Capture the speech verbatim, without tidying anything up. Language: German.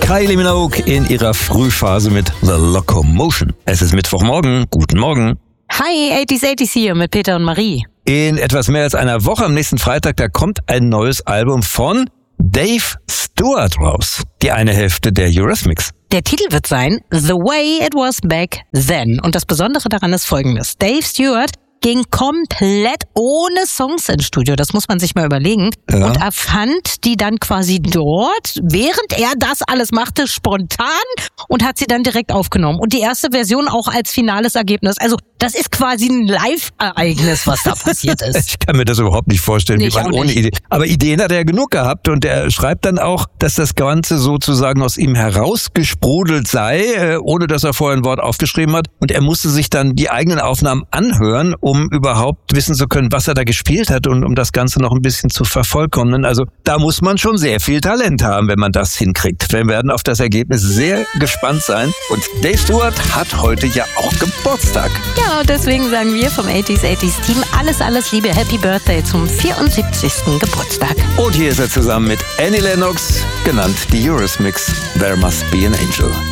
Kylie Minogue in ihrer Frühphase mit The Locomotion. Es ist Mittwochmorgen. Guten Morgen. Hi, achtziger achtziger hier mit Peter und Marie. In etwas mehr als einer Woche, am nächsten Freitag, da kommt ein neues Album von Dave Stewart raus. Die eine Hälfte der Eurythmics. Der Titel wird sein The Way It Was Back Then. Und das Besondere daran ist Folgendes. Dave Stewart ging komplett ohne Songs ins Studio, das muss man sich mal überlegen. Ja. Und er fand die dann quasi dort, während er das alles machte, spontan und hat sie dann direkt aufgenommen. Und die erste Version auch als finales Ergebnis. Also das ist quasi ein Live-Ereignis, was da passiert ist. Ich kann mir das überhaupt nicht vorstellen, nee, wie man ohne Idee. Aber Ideen hat er ja genug gehabt und er schreibt dann auch, dass das Ganze sozusagen aus ihm herausgesprudelt sei, ohne dass er vorher ein Wort aufgeschrieben hat. Und er musste sich dann die eigenen Aufnahmen anhören, um um überhaupt wissen zu können, was er da gespielt hat und um das Ganze noch ein bisschen zu vervollkommnen. Also da muss man schon sehr viel Talent haben, wenn man das hinkriegt. Wir werden auf das Ergebnis sehr gespannt sein. Und Dave Stewart hat heute ja auch Geburtstag. Ja, und deswegen sagen wir vom achtziger achtziger Team alles, alles Liebe, Happy Birthday zum vierundsiebzigsten Geburtstag. Und hier ist er zusammen mit Annie Lennox, genannt die Eurythmics, There Must Be an Angel.